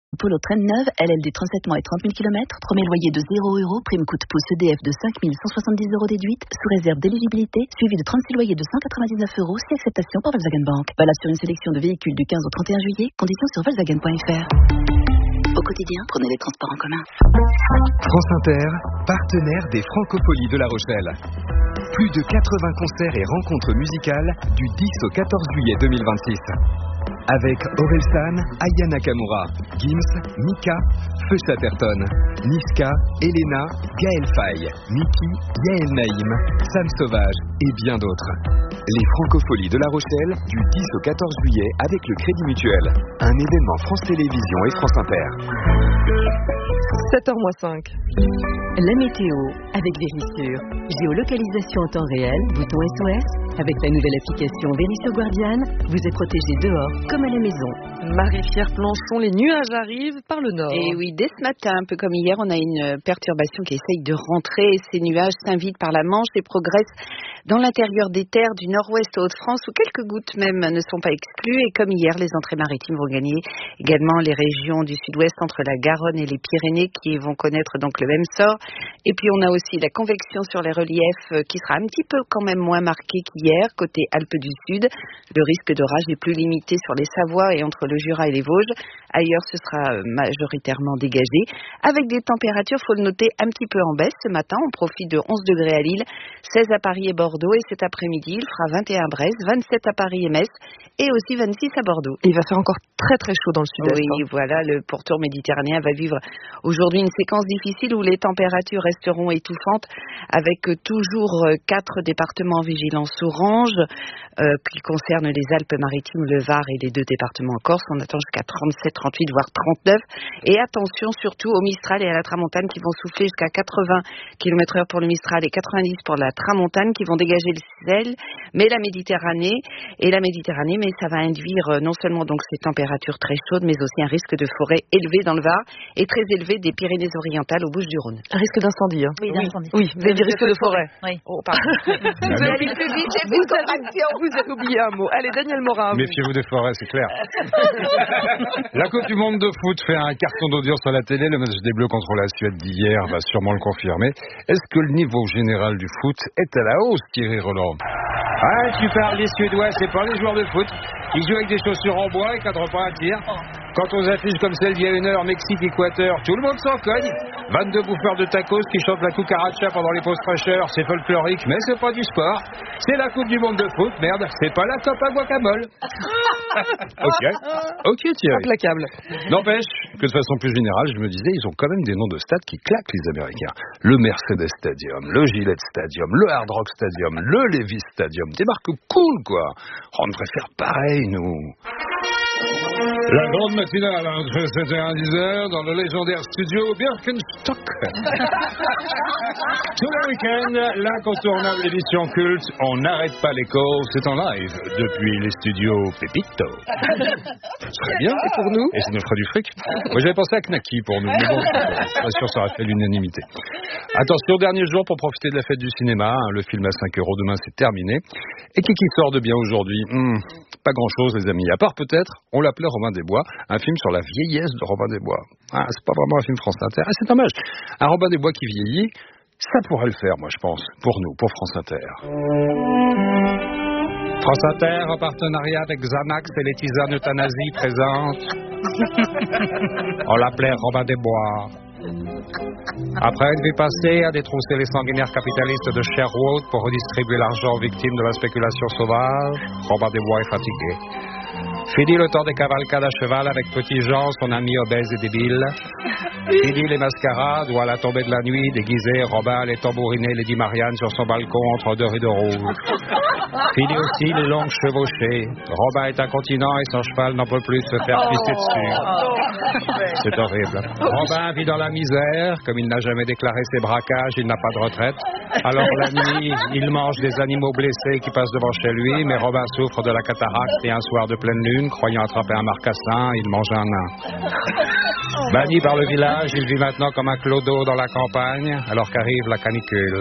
Polo traîne neuve, LLD 37 mois et 30 000 km, premier loyer de 0 €, prime coup de pouce EDF de 5 170 € déduite, sous réserve d'éligibilité, suivi de 36 loyers de 199 €, si acceptation par Volkswagen Bank. Valable sur une sélection de véhicules du 15 au 31 juillet, conditions sur Volkswagen.fr. Au quotidien, prenez les transports en commun. France Inter, partenaire des Francopholies de La Rochelle. Plus de 80 concerts et rencontres musicales du 10 au 14 juillet 2026. Avec Orelsan, Aya Nakamura, Gims, Mika, Feu Chatterton, Niska, Elena, Gaël Faye, Niki, Yael Naïm, Sam Sauvage et bien d'autres. Les Francopholies de La Rochelle du 10 au 14 juillet avec le Crédit Mutuel. Un événement France Télévisions et France Inter. 7h-5. La météo avec Vérissure. Géolocalisation en temps réel, bouton SOS. Avec la nouvelle application Vérissure Guardian, vous êtes protégé dehors comme à la maison. Marie-Pierre Planchon, les nuages arrivent par le nord. Et oui, dès ce matin, un peu comme hier, on a une perturbation qui essaye de rentrer. Ces nuages s'invitent par la Manche et progressent dans l'intérieur des terres du nord-ouest aux Hauts-de-France, où quelques gouttes même ne sont pas exclues. Et comme hier, les entrées maritimes vont gagner également les régions du sud-ouest entre la Garonne et les Pyrénées qui vont connaître donc le même sort. Et puis on a aussi la convection sur les reliefs qui sera un petit peu quand même moins marquée qu'hier, côté Alpes du Sud. Le risque d'orage est plus limité sur les Savoies et entre le Jura et les Vosges. Ailleurs, ce sera majoritairement dégagé, avec des températures, faut le noter, un petit peu en baisse ce matin. On profite de 11 degrés à Lille, 16 à Paris et Bordeaux, et cet après-midi, il fera 21 à Brest, 27 à Paris et Metz, et aussi 26 à Bordeaux. Il va faire encore très très chaud dans le sud-est. Oui, voilà, le pourtour méditerranéen va vivre aujourd'hui une séquence difficile où les températures resteront étouffantes, avec toujours 4 départements en vigilance orange, qui concernent les Alpes-Maritimes, le Var et les 2 départements en Corse. On attend jusqu'à 37, 38, voire 39. Et attention surtout au Mistral et à la Tramontane qui vont souffler jusqu'à 80 km/h pour le Mistral et 90 pour la Tramontane, qui vont dégager le sel, mais la Méditerranée, mais ça va induire non seulement donc ces températures très chaudes, mais aussi un risque de forêt élevé dans le Var et très élevé des Pyrénées-Orientales aux Bouches-du-Rhône. Un risque d'incendie. Hein. Oui, d'incendie. Oui, vous avez dit risque de forêt. Oui. Oh, pardon. Vous avez oublié un mot. Allez, Daniel Morin. Méfiez-vous des forêts, c'est clair. La Coupe du Monde de foot fait un carton d'audience à la télé. Le match des Bleus contre la Suède d'hier va sûrement le confirmer. Est-ce que le niveau général du foot est à la hausse, Thierry Roland? Ah, tu parles des Suédois, c'est pas les joueurs de foot. Ils jouent avec des chaussures en bois et cadrent pas un tir. Quand on affiche comme celle d'il y a une heure, Mexique-Équateur, tout le monde s'en cogne. 22 bouffeurs de tacos qui chantent la cucaracha pendant les pauses fraîcheurs, c'est folklorique, mais c'est pas du sport. C'est la Coupe du Monde de foot, merde, c'est pas la Copa Guacamole. Ok, Thierry. Implacable. N'empêche que de façon plus générale, je me disais, ils ont quand même des noms de stades qui claquent, les Américains. Le Mercedes Stadium, le Gillette Stadium, le Hard Rock Stadium, le Levi's Stadium. Des marques cool, quoi. On devrait faire pareil, nous. La grande matinale entre 7h et 10h dans le légendaire studio Birkenstock. Tout le week-end, l'incontournable édition culte On n'arrête pas l'écho, c'est en live depuis les studios Pepito. Très bien. Et pour nous? Et ça nous fera du fric. Moi j'avais pensé à Knacky pour nous, mais bon, pas sûr ça aurait fait l'unanimité. Attention, dernier jour pour profiter de la fête du cinéma. Le film à 5 €, demain c'est terminé. Et qui sort de bien aujourd'hui? Pas grand-chose, les amis. À part peut-être, on l'appelait Robin des Bois, un film sur la vieillesse de Robin des Bois. Ah, c'est pas vraiment un film France Inter. Ah, c'est dommage. Un Robin des Bois qui vieillit, ça pourrait le faire, moi, je pense, pour nous, pour France Inter. France Inter, en partenariat avec Xanax et les tisanes euthanasie présente. On l'appelait Robin des Bois. Après une vie passée à détrousser les sanguinaires capitalistes de Sherwood pour redistribuer l'argent aux victimes de la spéculation sauvage, Robin des Bois est fatigué. Fini le temps des cavalcades à cheval avec Petit Jean, son ami obèse et débile. Fini les mascarades où à la tombée de la nuit, déguisé, Robin allait tambouriner Lady Marianne sur son balcon entre 2 rideaux rouges. Fini aussi les longues chevauchées. Robin est incontinent et son cheval n'en peut plus se faire pisser dessus. C'est horrible. Robin vit dans la misère. Comme il n'a jamais déclaré ses braquages, il n'a pas de retraite. Alors la nuit, il mange des animaux blessés qui passent devant chez lui, mais Robin souffre de la cataracte et un soir de pleine lune, croyant attraper un marcassin, il mange un nain. Banni par le village, il vit maintenant comme un clodo dans la campagne, alors qu'arrive la canicule.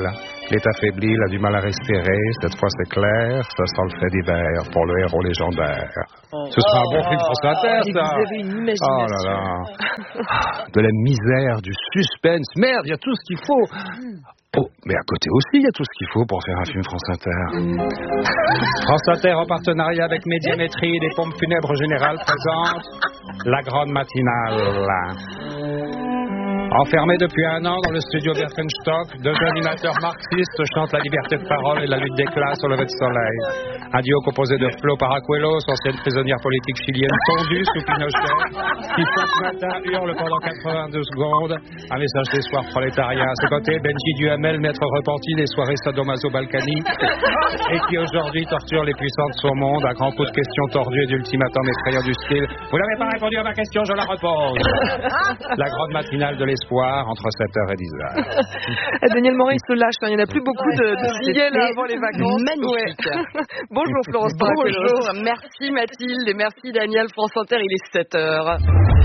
Il est affaibli, il a du mal à respirer. Cette fois, c'est clair. Ça sent le fait divers pour le héros légendaire. Ce sera un bon film France Inter, ça. Vous avez une imagination. Oh là là. De la misère, du suspense. Merde, il y a tout ce qu'il faut. Oh, mais à côté aussi, il y a tout ce qu'il faut pour faire un film France Inter. France Inter, en partenariat avec Médiamétrie et des pompes funèbres générales, présente La Grande Matinale. Enfermés depuis 1 an dans le studio Birkenstock, 2 animateurs marxistes chantent la liberté de parole et la lutte des classes au lever de soleil. Un duo composé de Flo Paracuelos, ancienne prisonnière politique chilienne tondue sous Pinochet, qui chaque matin hurle pendant 82 secondes un message des soirs prolétariens. À ses côtés, Benji Duhamel, maître repenti des soirées sadomaso-balkaniques, et qui aujourd'hui torture les puissants de son monde à grands coups de questions tordues et d'ultimatums effrayants du style « Vous n'avez pas répondu à ma question, je la repose !» La grande matinale de l'espoir entre 7h et 10h. Daniel Maurice se lâche, il n'y en a plus beaucoup de singles avant les vacances. Magnifique. Ouais. Bonjour Florence Paracuelos. Bonjour, merci Mathilde et merci Daniel. France Inter, il est 7h.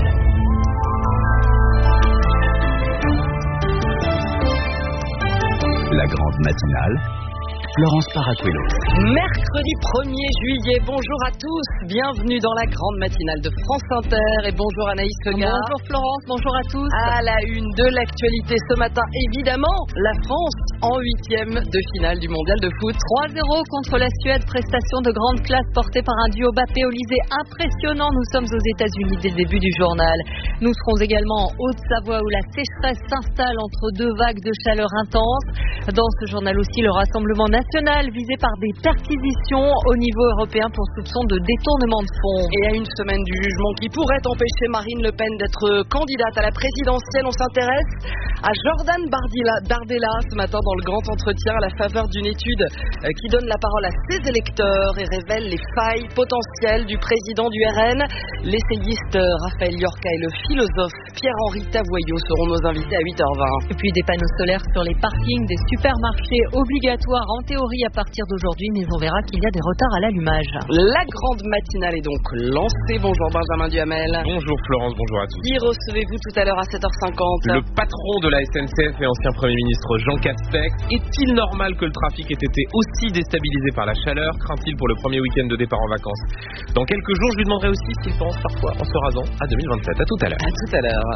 La grande matinale, Florence Paracuelos. Mercredi 1er juillet, bonjour à tous, bienvenue dans la grande matinale de France Inter et bonjour Anaïs Legard. Bonjour Florence, bonjour à tous. À la une de l'actualité ce matin, évidemment, la France en 8e de finale du mondial de foot. 3-0 contre la Suède, prestation de grande classe portée par un duo Mbappé-Olysée impressionnant. Nous sommes aux États-Unis dès le début du journal. Nous serons également en Haute-Savoie où la sécheresse s'installe entre 2 vagues de chaleur intense. Dans ce journal aussi, le Rassemblement national visé par des perquisitions au niveau européen pour soupçon de détournement de fonds. Et à une semaine du jugement qui pourrait empêcher Marine Le Pen d'être candidate à la présidentielle, on s'intéresse à Jordan Bardella ce matin dans le grand entretien à la faveur d'une étude qui donne la parole à ses électeurs et révèle les failles potentielles du président du RN. L'essayiste Raphaël Yorka et le philosophe Pierre-Henri Tavoyot seront nos invités à 8h20. Et puis des panneaux solaires sur les parkings des supermarchés obligatoires en théorie à partir d'aujourd'hui, mais on verra qu'il y a des retards à l'allumage. La grande matinale est donc lancée. Bonjour Benjamin Duhamel. Bonjour Florence, bonjour à tous. Qui recevez-vous tout à l'heure à 7h50 ? Le patron de la SNCF et ancien Premier ministre Jean Castex. Est-il normal que le trafic ait été aussi déstabilisé par la chaleur ? Craint-il pour le premier week-end de départ en vacances ? Dans quelques jours, je lui demanderai aussi s'il pense parfois en se rasant à 2027. À tout à l'heure. À tout à l'heure.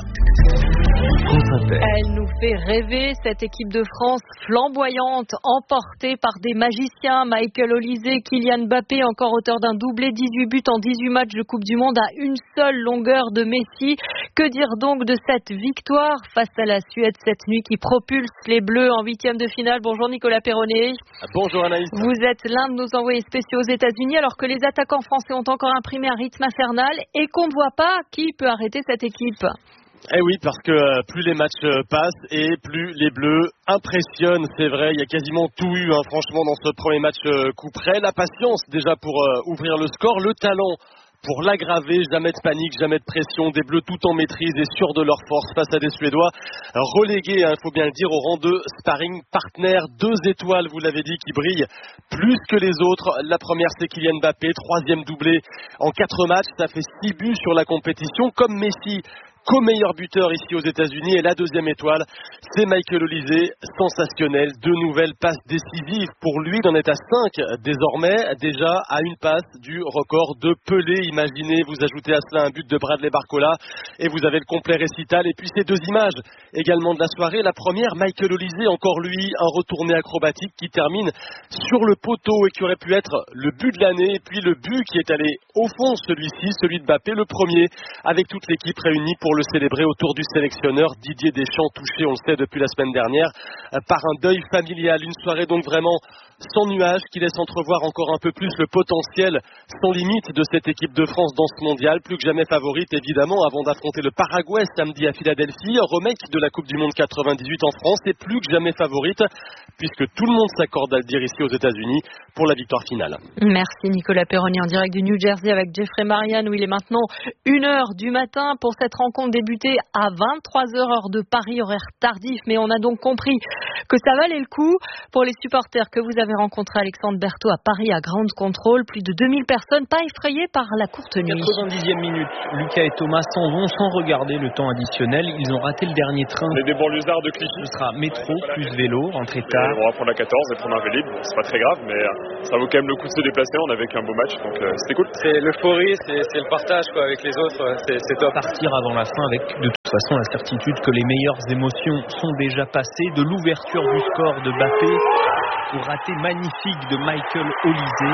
Elle nous fait rêver, cette équipe de France flamboyante, emportée par des magiciens. Michael Olysée, Kylian Mbappé, encore auteur d'un doublé, 18 buts en 18 matchs de Coupe du Monde à une seule longueur de Messi. Que dire donc de cette victoire face à la Suède cette nuit qui propulse les Bleus en 8e de finale? Bonjour Nicolas Perronnet. Bonjour Anaïs. Vous êtes l'un de nos envoyés spéciaux aux États-Unis alors que les attaquants français ont encore imprimé un rythme infernal et qu'on ne voit pas qui peut arrêter cette équipe. Eh oui, parce que plus les matchs passent et plus les Bleus impressionnent, c'est vrai. Il y a quasiment tout eu, franchement, dans ce premier match coup près. La patience déjà pour ouvrir le score, le talent pour l'aggraver, jamais de panique, jamais de pression, des Bleus tout en maîtrise et sûrs de leur force face à des Suédois relégués, il faut bien le dire, au rang de sparring partner. 2 étoiles, vous l'avez dit, qui brillent plus que les autres. La première, c'est Kylian Mbappé, 3e doublé en 4 matchs, ça fait 6 buts sur la compétition, comme Messi, co-meilleur buteur ici aux États-Unis. Et la 2e étoile, c'est Michael Olysée, sensationnel. 2 nouvelles passes décisives pour lui. Il en est à 5 désormais, déjà à une passe du record de Pelé. Imaginez, vous ajoutez à cela un but de Bradley Barcola et vous avez le complet récital. Et puis ces 2 images également de la soirée. La première, Michael Olysée, encore lui, un retourné acrobatique qui termine sur le poteau et qui aurait pu être le but de l'année. Et puis le but qui est allé au fond, celui-ci, celui de Mbappé, le premier, avec toute l'équipe réunie pour le célébrer autour du sélectionneur Didier Deschamps, touché, on le sait, depuis la semaine dernière, par un deuil familial. Une soirée donc vraiment sans nuages qui laisse entrevoir encore un peu plus le potentiel sans limite de cette équipe de France dans ce mondial. Plus que jamais favorite, évidemment, avant d'affronter le Paraguay samedi à Philadelphie. Remake de la Coupe du Monde 98 en France et plus que jamais favorite, puisque tout le monde s'accorde à le dire ici aux États-Unis pour la victoire finale. Merci Nicolas Perronnet en direct du New Jersey avec Jeffrey Marianne où il est maintenant 1h du matin pour cette rencontre rencontre débutait à 23h heure de Paris, horaire tardif, mais on a donc compris que ça valait le coup. Pour les supporters que vous avez rencontrés, Alexandre Berthaud, à Paris, à Ground Control, plus de 2000 personnes, pas effrayées par la courte nuit. 90e minute, Lucas et Thomas s'en vont sans regarder le temps additionnel. Ils ont raté le dernier train. On est des banlieusards de Clichy. Ce sera métro plus vélo, rentrée tard. On va prendre la 14 et prendre un Vélib. C'est pas très grave, mais ça vaut quand même le coup de se déplacer. On avait qu'un beau match, donc c'était cool. C'est l'euphorie, c'est le partage quoi, avec les autres, c'est top. Partir avant la fin avec de toute façon la certitude que les meilleures émotions sont déjà passées, de l'ouverture du score de Mbappé au raté magnifique de Michael Olise,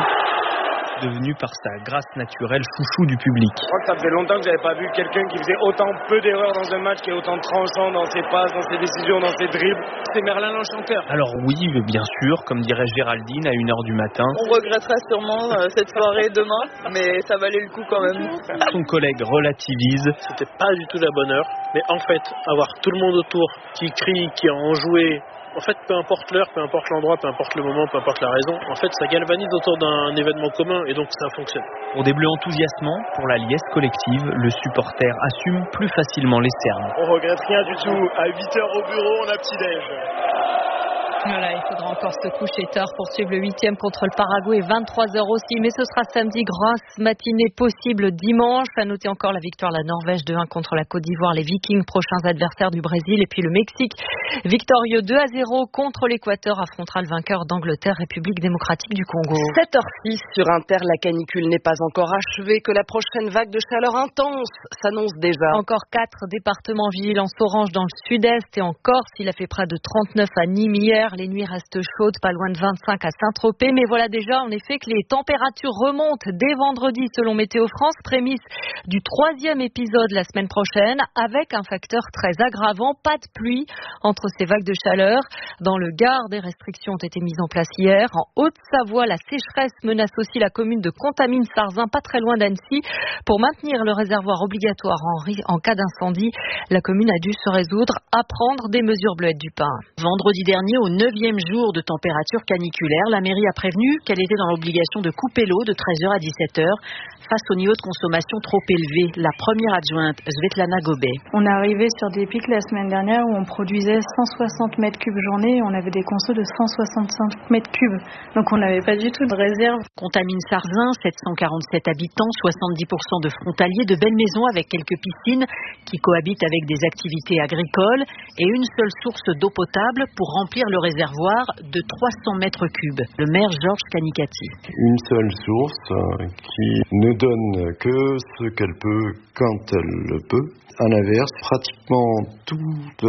devenu par sa grâce naturelle chouchou du public. Je crois que ça faisait longtemps que j'avais pas vu quelqu'un qui faisait autant peu d'erreurs dans un match, qui est autant tranchant dans ses passes, dans ses décisions, dans ses dribbles. C'est Merlin l'Enchanteur. Alors oui, bien sûr, comme dirait Géraldine à 1h du matin. On regrettera sûrement cette soirée demain, mais ça valait le coup quand même. Son collègue relativise. C'était pas du tout la bonne heure, mais en fait, avoir tout le monde autour qui crie, qui a enjoué. En fait, peu importe l'heure, peu importe l'endroit, peu importe le moment, peu importe la raison, en fait, ça galvanise autour d'un événement commun et donc ça fonctionne. Pour des bleus enthousiasmants, pour la liesse collective, le supporter assume plus facilement les cernes. On regrette rien du tout. À 8h au bureau, on a petit-déj. Voilà, il faudra encore se coucher tard pour suivre le 8e contre le Paraguay, 23h aussi, mais ce sera samedi, grosse matinée possible dimanche. À noter encore la victoire de la Norvège 2-1 contre la Côte d'Ivoire, les Vikings, prochains adversaires du Brésil, et puis le Mexique, victorieux 2-0 contre l'Équateur, affrontera le vainqueur d'Angleterre, République démocratique du Congo. 7h06 sur Inter, la canicule n'est pas encore achevée, que la prochaine vague de chaleur intense s'annonce déjà. Encore 4 départements vigilance orange dans le sud-est, et en Corse, il a fait près de 39 à Nîmes hier. Les nuits restent chaudes, pas loin de 25 à Saint-Tropez. Mais voilà déjà en effet que les températures remontent dès vendredi selon Météo France. Prémisse du 3e épisode la semaine prochaine avec un facteur très aggravant, pas de pluie entre ces vagues de chaleur. Dans le Gard, des restrictions ont été mises en place hier. En Haute-Savoie, la sécheresse menace aussi la commune de Contamine-Sarzin, pas très loin d'Annecy. Pour maintenir le réservoir obligatoire en cas d'incendie, la commune a dû se résoudre à prendre des mesures bleuettes du Pin. Vendredi dernier, au 9e jour de température caniculaire, la mairie a prévenu qu'elle était dans l'obligation de couper l'eau de 13h à 17h face au niveau de consommation trop élevé. La première adjointe, Svetlana Gobet. On est arrivé sur des pics la semaine dernière où on produisait 160 mètres cubes journée et on avait des consos de 165 mètres cubes. Donc on n'avait pas du tout de réserve. Contamine-Sarzin, 747 habitants, 70% de frontaliers, de belles maisons avec quelques piscines qui cohabitent avec des activités agricoles et une seule source d'eau potable pour remplir le réservoir de 300 mètres cubes. Le maire Georges Canicati. Une seule source qui ne donne que ce qu'elle peut quand elle le peut. À l'inverse, pratiquement toutes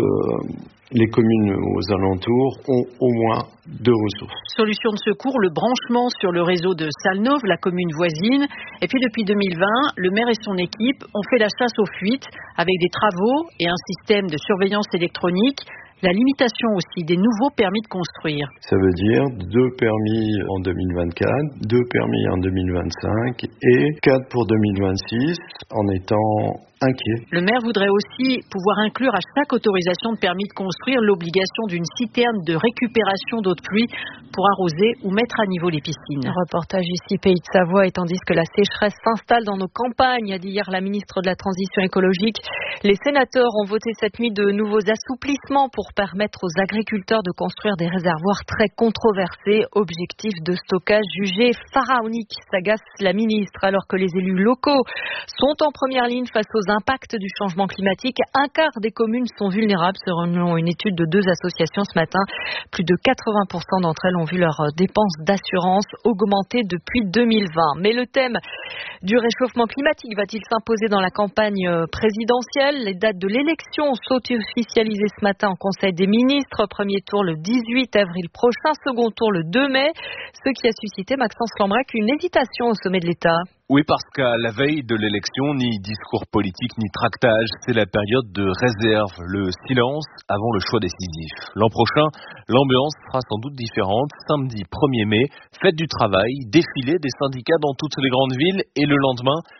les communes aux alentours ont au moins 2 ressources. Solution de secours, le branchement sur le réseau de Salnov, la commune voisine. Et puis depuis 2020, le maire et son équipe ont fait la chasse aux fuites avec des travaux et un système de surveillance électronique. La limitation aussi des nouveaux permis de construire. Ça veut dire 2 permis en 2024, 2 permis en 2025 et 4 pour 2026 en étant inquiet. Le maire voudrait aussi pouvoir inclure à chaque autorisation de permis de construire l'obligation d'une citerne de récupération d'eau de pluie pour arroser ou mettre à niveau les piscines. Reportage ici Pays de Savoie, et tandis que la sécheresse s'installe dans nos campagnes, a dit hier la ministre de la Transition écologique. Les sénateurs ont voté cette nuit de nouveaux assouplissements pour permettre aux agriculteurs de construire des réservoirs très controversés. Objectif de stockage jugé pharaonique, s'agace la ministre, alors que les élus locaux sont en première ligne face aux impacts du changement climatique. Un quart des communes sont vulnérables selon une étude de 2 associations ce matin. Plus de 80% d'entre elles ont vu leurs dépenses d'assurance augmenter depuis 2020. Mais le thème du réchauffement climatique va-t-il s'imposer dans la campagne présidentielle? Les dates de l'élection sont officialisées ce matin en Conseil des ministres. Premier tour le 18 avril prochain, second tour le 2 mai. Ce qui a suscité, Maxence Lambrec, une hésitation au sommet de l'État. Oui, parce qu'à la veille de l'élection, ni discours politique, ni tractage, c'est la période de réserve, le silence avant le choix décisif. L'an prochain, l'ambiance sera sans doute différente. Samedi 1er mai, fête du travail, défilé des syndicats dans toutes les grandes villes et le lendemain,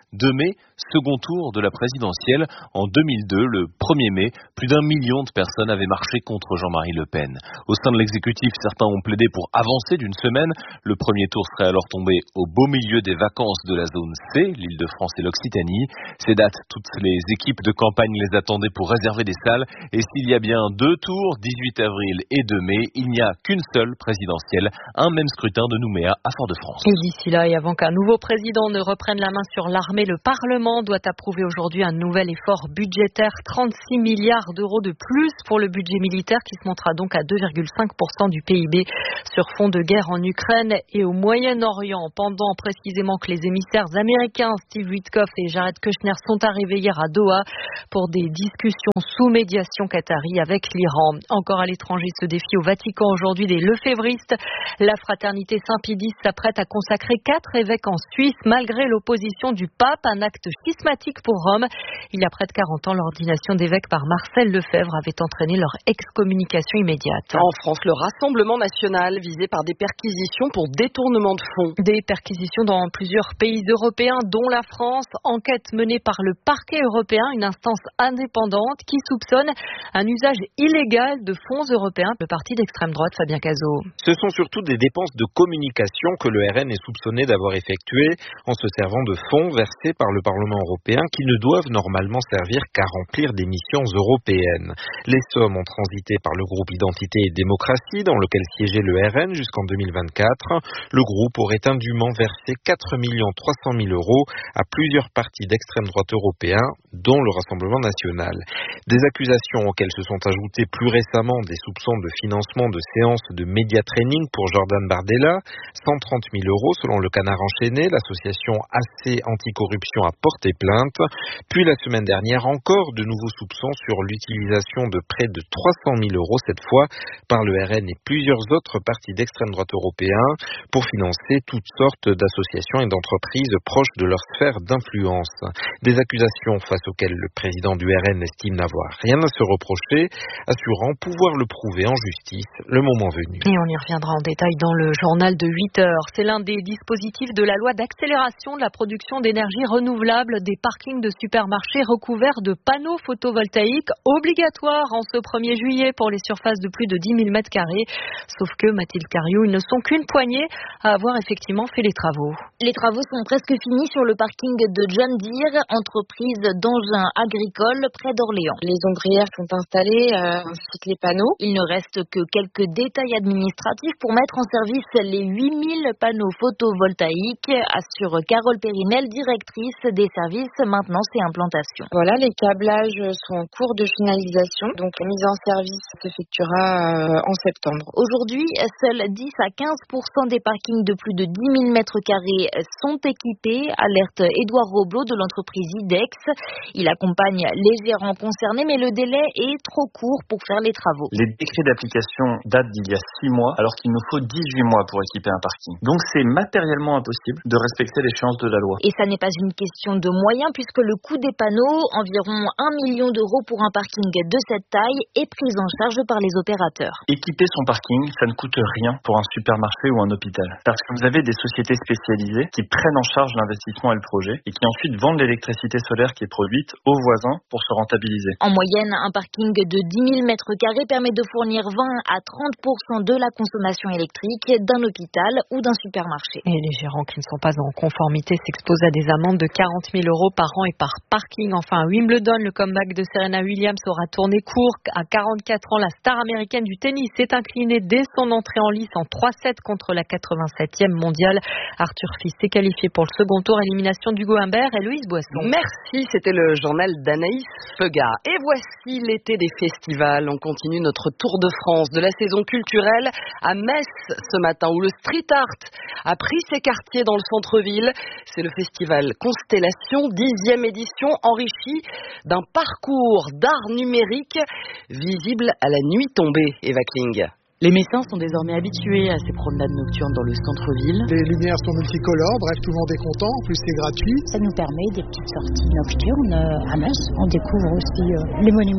2 mai, second tour de la présidentielle. En 2002, le 1er mai, plus d'1 million de personnes avaient marché contre Jean-Marie Le Pen. Au sein de l'exécutif, certains ont plaidé pour avancer d'une semaine. Le premier tour serait alors tombé au beau milieu des vacances de la zone C, l'Île-de-France et l'Occitanie. Ces dates, toutes les équipes de campagne les attendaient pour réserver des salles. Et s'il y a bien 2 tours, 18 avril et 2 mai, il n'y a qu'une seule présidentielle, un même scrutin de Nouméa à Fort-de-France. Et d'ici là, et avant qu'un nouveau président ne reprenne la main sur l'armée, le Parlement doit approuver aujourd'hui un nouvel effort budgétaire, 36 milliards d'euros de plus pour le budget militaire qui se montera donc à 2,5% du PIB sur fond de guerre en Ukraine et au Moyen-Orient. Pendant précisément que les émissaires américains Steve Witkoff et Jared Kushner sont arrivés hier à Doha pour des discussions sous médiation qatari avec l'Iran. Encore à l'étranger, ce défi au Vatican aujourd'hui des lefévristes. La fraternité Saint-Pédis s'apprête à consacrer 4 évêques en Suisse malgré l'opposition du pape, un acte schismatique pour Rome. Il y a près de 40 ans, l'ordination d'évêques par Marcel Lefebvre avait entraîné leur excommunication immédiate. En France, le Rassemblement national visé par des perquisitions pour détournement de fonds. Des perquisitions dans plusieurs pays européens, dont la France. Enquête menée par le parquet européen, une instance indépendante qui soupçonne un usage illégal de fonds européens. Le parti d'extrême droite, Fabien Cazot. Ce sont surtout des dépenses de communication que le RN est soupçonné d'avoir effectuées en se servant de fonds versés par le Parlement européen qui ne doivent normalement servir qu'à remplir des missions européennes. Les sommes ont transité par le groupe Identité et Démocratie dans lequel siégeait le RN jusqu'en 2024. Le groupe aurait indûment versé 4 300 000 euros à plusieurs partis d'extrême droite européens, dont le Rassemblement national. Des accusations auxquelles se sont ajoutés plus récemment des soupçons de financement de séances de média training pour Jordan Bardella, 130 000 euros selon le Canard enchaîné. L'association AC Anticorruption a porté plainte. Puis la semaine dernière, encore de nouveaux soupçons sur l'utilisation de près de 300 000 euros, cette fois par le RN et plusieurs autres partis d'extrême droite européens, pour financer toutes sortes d'associations et d'entreprises proches de leur sphère d'influence. Des accusations face auxquelles le président du RN estime n'avoir rien à se reprocher, assurant pouvoir le prouver en justice le moment venu. Et on y reviendra en détail dans le journal de 8 heures. C'est l'un des dispositifs de la loi d'accélération de la production d'énergie renouvelable des parkings de supermarchés recouverts de panneaux photovoltaïques obligatoires en ce 1er juillet pour les surfaces de plus de 10 000 m². Sauf que, Mathilde Cariou, ils ne sont qu'une poignée à avoir effectivement fait les travaux. Les travaux sont presque finis sur le parking de John Deere, entreprise d'engins agricoles près d'Orléans. Les ombrières sont installées ainsi que les panneaux. Il ne reste que quelques détails administratifs pour mettre en service les 8000 panneaux photovoltaïques, assure Carole Périnel, directrice des services maintenance et implantation. Voilà, les câblages sont en cours de finalisation, donc la mise en service s'effectuera en septembre. Aujourd'hui, seuls 10 à 15% des parkings de plus de 10 000 m² sont équipés, alerte Édouard Roblot de l'entreprise IDEX. Il accompagne les gérants concernés, mais le délai est trop court pour faire les travaux. Les décrets d'application datent d'il y a 6 mois, alors qu'il nous faut 18 mois pour équiper un parking. Donc c'est matériellement impossible de respecter l'échéance de la loi. Et ça n'est pas une question de moyens, puisque le coût des panneaux, environ 1 million d'euros pour un parking de cette taille, est pris en charge par les opérateurs. Équiper son parking, ça ne coûte rien pour un supermarché ou un hôpital. Parce que vous avez des sociétés spécialisées qui prennent en charge l'investissement et le projet et qui ensuite vendent l'électricité solaire qui est produite aux voisins pour se rentabiliser. En moyenne, un parking de 10 000 m² permet de fournir 20 à 30% de la consommation électrique d'un hôpital ou d'un supermarché. Et les gérants qui ne sont pas en conformité s'exposent à des amendes de 40 000 euros par an et par parking. Enfin, à Wimbledon, le comeback de Serena Williams aura tourné court. À 44 ans, la star américaine du tennis s'est inclinée dès son entrée en lice en 3-7 contre la 87e mondiale. Arthur Fils s'est qualifié pour le second tour. Élimination d'Hugo Humbert et Loïs Boisson. Merci, c'était le journal d'Anaïs Feuga. Et voici l'été des festivals. On continue notre tour de France de la saison culturelle à Metz ce matin, où le street art a pris ses quartiers dans le centre-ville. C'est le festival Constellation, 10e édition, enrichi d'un parcours d'art numérique visible à la nuit tombée. Eva Kling. Les Messins sont désormais habitués à ces promenades nocturnes dans le centre-ville. Les lumières sont multicolores, bref, tout le monde est content, en plus c'est gratuit. Ça nous permet des petites sorties nocturnes à Metz. On découvre aussi les monuments. On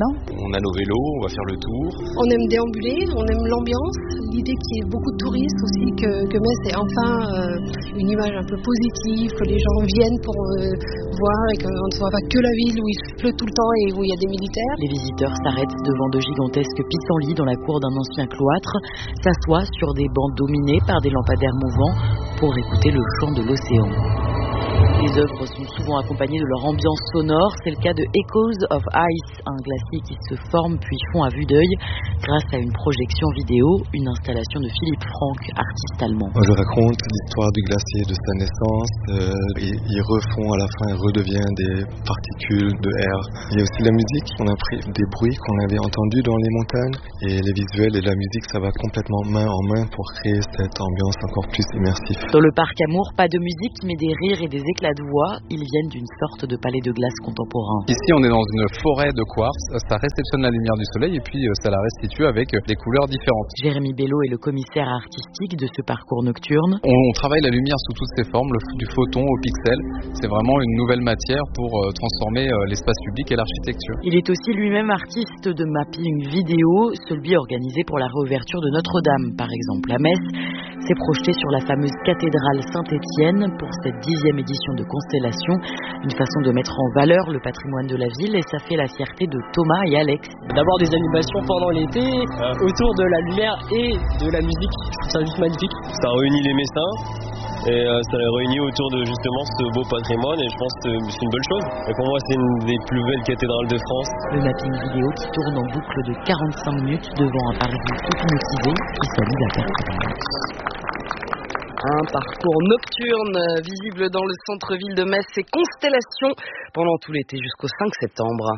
on a nos vélos, on va faire le tour. On aime déambuler, on aime l'ambiance, l'idée qu'il y ait beaucoup de touristes aussi, que Metz ait enfin une image un peu positive, que les gens viennent pour voir et qu'on ne soit pas que la ville où il pleut tout le temps et où il y a des militaires. Les visiteurs s'arrêtent devant de gigantesques pissenlits dans la cour d'un ancien cloître, s'assoient sur des bancs dominés par des lampadaires mouvants pour écouter le chant de l'océan. Les œuvres sont souvent accompagnées de leur ambiance sonore. C'est le cas de Echoes of Ice, un glacier qui se forme puis fond à vue d'œil grâce à une projection vidéo, une installation de Philippe Franck, artiste allemand. Je raconte l'histoire du glacier de sa naissance. Ils refont à la fin, ils redeviennent des particules de air. Il y a aussi la musique. On a pris des bruits qu'on avait entendus dans les montagnes et les visuels et la musique, ça va complètement main en main pour créer cette ambiance encore plus immersive. Dans le parc Amour, pas de musique mais des rires et des éclats de voix. Ils viennent d'une sorte de palais de glace contemporain. Ici, on est dans une forêt de quartz. Ça réceptionne la lumière du soleil et puis ça la restitue avec des couleurs différentes. Jérémy Bello est le commissaire artistique de ce parcours nocturne. On travaille la lumière sous toutes ses formes, du photon au pixel. C'est vraiment une nouvelle matière pour transformer l'espace public et l'architecture. Il est aussi lui-même artiste de mapping vidéo, celui organisé pour la réouverture de Notre-Dame, par exemple. À Metz, s'est projeté sur la fameuse cathédrale Saint-Étienne pour cette 10e édition de Constellation, une façon de mettre en valeur le patrimoine de la ville, et ça fait la fierté de Thomas et Alex. D'avoir des animations pendant l'été, autour de la lumière et de la musique, je trouve ça juste magnifique. Ça réunit les Messins et ça les réunit autour de justement ce beau patrimoine, et je pense que c'est une bonne chose. Et pour moi, c'est une des plus belles cathédrales de France. Le mapping vidéo qui tourne en boucle de 45 minutes devant un Paris hypnotisé qui salue la performance. Un parcours nocturne visible dans le centre-ville de Metz et Constellation pendant tout l'été jusqu'au 5 septembre.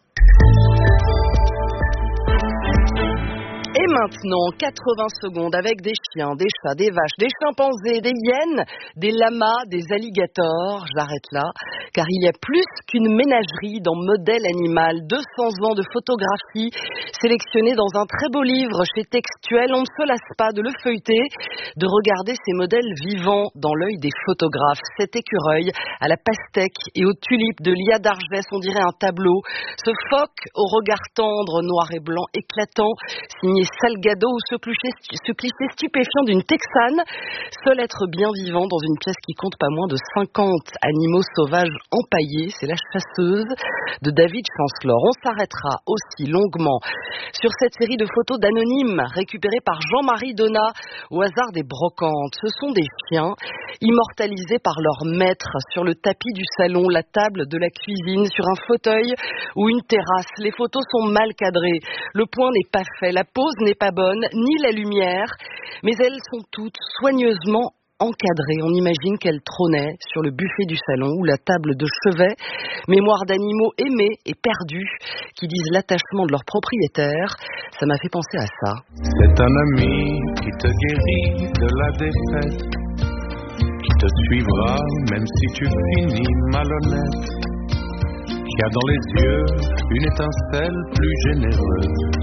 Et maintenant, 80 secondes avec des chiens, des chats, des vaches, des chimpanzés, des hyènes, des lamas, des alligators. J'arrête là, car il y a plus qu'une ménagerie dans Modèle Animal. 200 ans de photographie sélectionnées dans un très beau livre chez Textuel. On ne se lasse pas de le feuilleter, de regarder ces modèles vivants dans l'œil des photographes. Cet écureuil à la pastèque et aux tulipes de Lia d'Argès, on dirait un tableau. Ce phoque au regard tendre, noir et blanc éclatant, signé Salgado, ou ce cliché stupéfiant d'une Texane, seul être bien vivant dans une pièce qui compte pas moins de 50 animaux sauvages empaillés. C'est La Chasseuse de David Chancellor. On s'arrêtera aussi longuement sur cette série de photos d'anonymes récupérées par Jean-Marie Donat au hasard des brocantes. Ce sont des chiens immortalisés par leur maître sur le tapis du salon, la table de la cuisine, sur un fauteuil ou une terrasse. Les photos sont mal cadrées, le point n'est pas fait, la pose n'est pas bonne, ni la lumière, mais elles sont toutes soigneusement encadrées. On imagine qu'elles trônaient sur le buffet du salon ou la table de chevet, mémoire d'animaux aimés et perdus qui disent l'attachement de leur propriétaire. Ça m'a fait penser à ça. C'est un ami qui te guérit de la défaite, qui te suivra même si tu finis malhonnête, qui a dans les yeux une étincelle plus généreuse